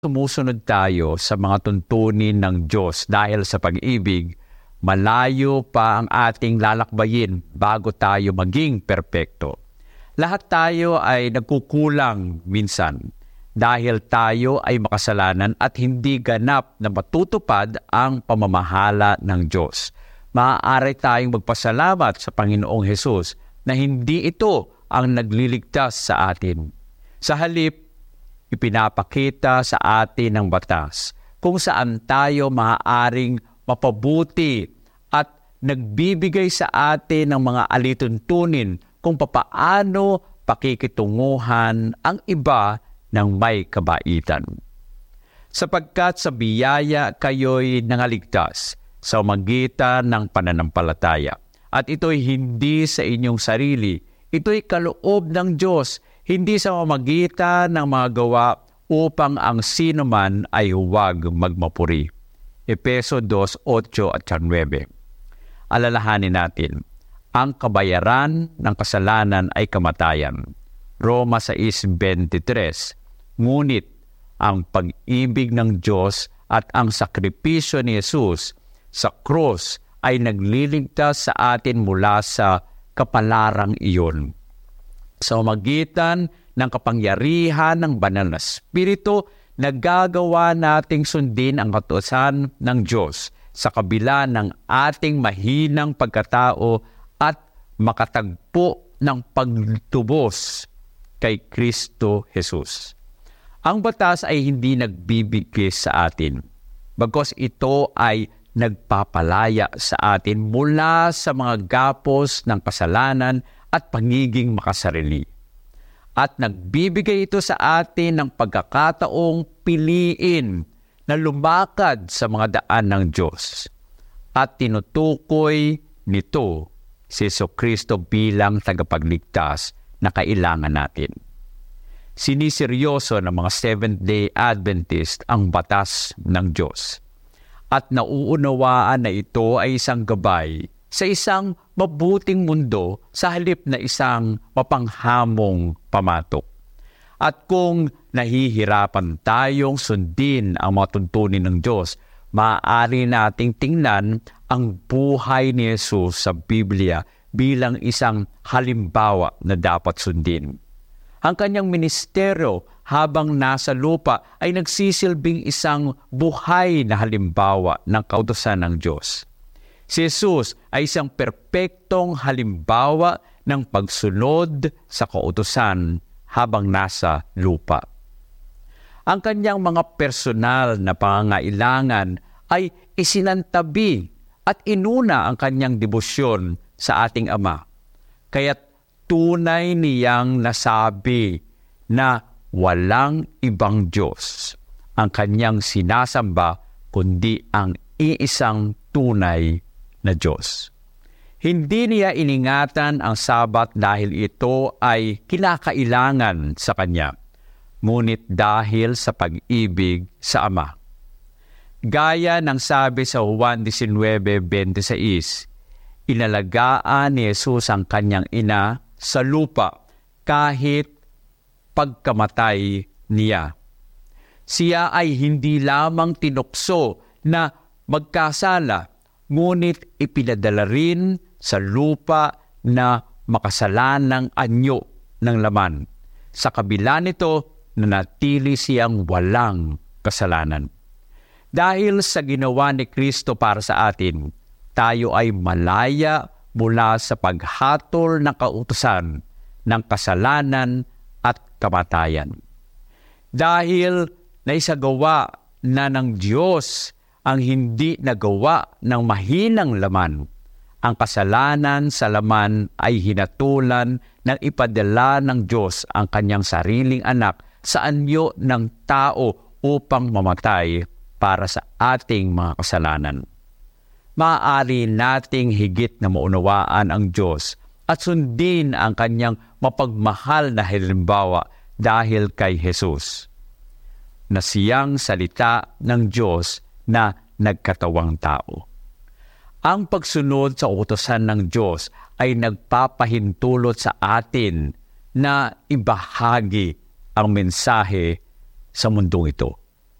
Sumusunod tayo sa mga tuntunin ng Diyos dahil sa pag-ibig, malayo pa ang ating lalakbayin bago tayo maging perpekto. Lahat tayo ay nagkukulang minsan dahil tayo ay makasalanan at hindi ganap na matutupad ang pamamahala ng Diyos. Maaari tayong magpasalamat sa Panginoong Hesus na hindi ito ang nagliligtas sa atin. Sa halip, ipinapakita sa atin ng batas kung saan tayo maaaring mapabuti at nagbibigay sa atin ng mga alituntunin kung papaano pakikitunguhan ang iba ng may kabaitan. Sapagkat sa biyaya kayo'y nangaligtas sa magitan ng pananampalataya. At ito'y hindi sa inyong sarili, ito'y kaloob ng Diyos, hindi sa pamamagitan ng mga gawa upang ang sino man ay huwag magmapuri. Efeso 2:8 at 9. Alalahanin natin, ang kabayaran ng kasalanan ay kamatayan. Roma 6:23. Ngunit ang pag-ibig ng Diyos at ang sakripisyo ni Jesus sa krus ay nagliligtas sa atin mula sa kapalarang iyon. Sa magitan ng kapangyarihan ng banal na Espiritu, nagagawa nating sundin ang kautusan ng Diyos sa kabila ng ating mahinang pagkatao at makatagpo ng pagtubos kay Kristo Jesus. Ang batas ay hindi nagbibigkis sa atin, bagkus ito ay nagpapalaya sa atin mula sa mga gapos ng kasalanan at pangiging makasarili. At nagbibigay ito sa atin ng pagkakataong piliin na lumakad sa mga daan ng Diyos. At tinutukoy nito si Jesucristo bilang tagapagligtas na kailangan natin. Siniseryoso ng mga Seventh-day Adventist ang batas ng Diyos. At nauunawaan na ito ay isang gabay sa isang mabuting mundo sa halip na isang mapanghamong pamatok. At kung nahihirapan tayong sundin ang mga tuntunin ng Diyos, maaari nating tingnan ang buhay ni Jesus sa Biblia bilang isang halimbawa na dapat sundin. Ang kanyang ministeryo habang nasa lupa ay nagsisilbing isang buhay na halimbawa ng kautusan ng Diyos. Si Jesus ay isang perpektong halimbawa ng pagsunod sa kautusan habang nasa lupa. Ang kanyang mga personal na pangangailangan ay isinantabi at inuna ang kanyang debosyon sa ating Ama. Kaya't tunay niyang nasabi na walang ibang Diyos ang kanyang sinasamba kundi ang iisang tunay na Diyos. Hindi niya iningatan ang Sabat dahil ito ay kinakailangan sa kanya, ngunit dahil sa pag-ibig sa Ama. Gaya ng sabi sa Juan 19:26, inalagaan ni Jesus ang kanyang ina sa lupa kahit pagkamatay niya. Siya ay hindi lamang tinukso na magkasala, ngunit ipinadala rin sa lupa na makasalanang anyo ng laman. Sa kabila nito, nanatili siyang walang kasalanan. Dahil sa ginawa ni Kristo para sa atin, tayo ay malaya mula sa paghatol ng kautusan ng kasalanan at kamatayan. Dahil naisagawa na ng Diyos ang hindi nagawa ng mahinang laman, ang kasalanan sa laman ay hinatulan ng ipadala ng Diyos ang kanyang sariling anak sa anyo ng tao upang mamatay para sa ating mga kasalanan. Maaari nating higit na maunawaan ang Diyos at sundin ang kanyang mapagmahal na halimbawa dahil kay Jesus, na siyang salita ng Diyos na nagkatawang tao. Ang pagsunod sa utusan ng Diyos ay nagpapahintulot sa atin na ibahagi ang mensahe sa mundong ito.